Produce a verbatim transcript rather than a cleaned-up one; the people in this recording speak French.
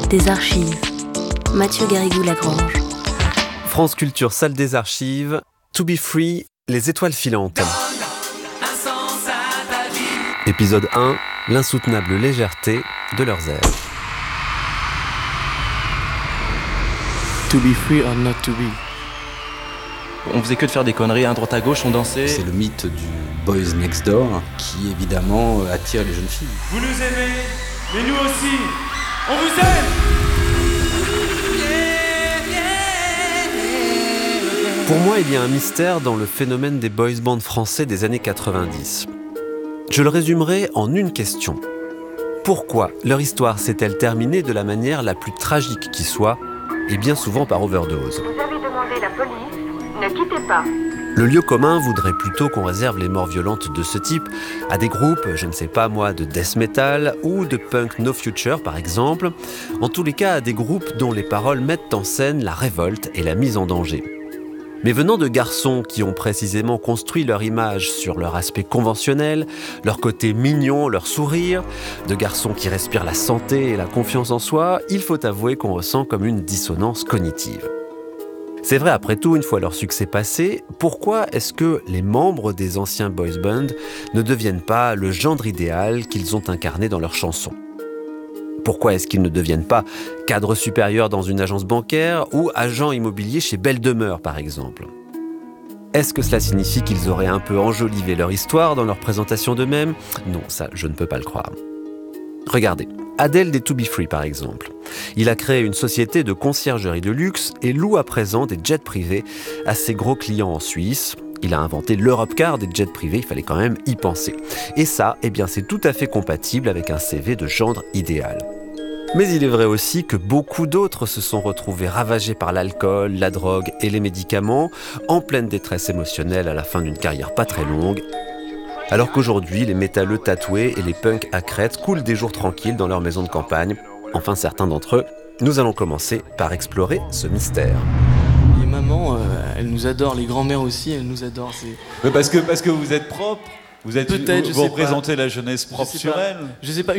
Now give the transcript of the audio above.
des archives. Mathieu Garrigou-Lagrange. France Culture, salle des archives. To be free, les étoiles filantes. Épisode un, l'insoutenable légèreté de leurs airs. To be free or not to be. On faisait que de faire des conneries, à droite à gauche, on dansait. C'est le mythe du Boys Next Door qui évidemment attire les jeunes filles. Vous nous aimez, mais nous aussi, on vous aime. Pour moi, il y a un mystère dans le phénomène des boys bands français des années quatre-vingt-dix. Je le résumerai en une question. Pourquoi leur histoire s'est-elle terminée de la manière la plus tragique qui soit, et bien souvent par overdose ? Vous avez demandé la police, ne quittez pas. Le lieu commun voudrait plutôt qu'on réserve les morts violentes de ce type à des groupes, je ne sais pas moi, de death metal ou de punk no future par exemple, en tous les cas à des groupes dont les paroles mettent en scène la révolte et la mise en danger. Mais venant de garçons qui ont précisément construit leur image sur leur aspect conventionnel, leur côté mignon, leur sourire, de garçons qui respirent la santé et la confiance en soi, il faut avouer qu'on ressent comme une dissonance cognitive. C'est vrai, après tout, une fois leur succès passé, pourquoi est-ce que les membres des anciens boys bands ne deviennent pas le gendre idéal qu'ils ont incarné dans leurs chansons ? Pourquoi est-ce qu'ils ne deviennent pas cadres supérieurs dans une agence bancaire ou agents immobiliers chez Belle Demeure, par exemple ? Est-ce que cela signifie qu'ils auraient un peu enjolivé leur histoire dans leur présentation d'eux-mêmes ? Non, ça, je ne peux pas le croire. Regardez, Adèle des To Be Free, par exemple. Il a créé une société de conciergerie de luxe et loue à présent des jets privés à ses gros clients en Suisse. Il a inventé l'Europecar des jets privés, il fallait quand même y penser. Et ça, eh bien, c'est tout à fait compatible avec un C V de gendre idéal. Mais il est vrai aussi que beaucoup d'autres se sont retrouvés ravagés par l'alcool, la drogue et les médicaments, en pleine détresse émotionnelle à la fin d'une carrière pas très longue. Alors qu'aujourd'hui, les métalleux tatoués et les punks à crête coulent des jours tranquilles dans leur maison de campagne. Enfin, certains d'entre eux. Nous allons commencer par explorer ce mystère. Les mamans, euh, elles nous adorent, les grand-mères aussi, elles nous adorent. C'est... Mais parce que, parce que vous êtes propre, vous, êtes, Peut-être, vous, je vous sais représentez pas. la jeunesse propre Je sais sur pas. elle. Je sais pas.